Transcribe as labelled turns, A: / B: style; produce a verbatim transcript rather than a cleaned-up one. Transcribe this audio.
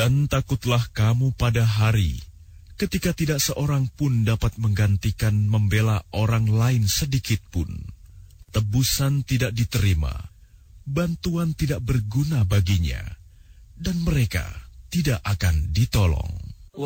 A: Dan takutlah kamu pada hari ketika tidak seorang pun dapat menggantikan membela orang lain sedikit pun. Tebusan tidak diterima, bantuan tidak berguna baginya, dan mereka tidak akan ditolong.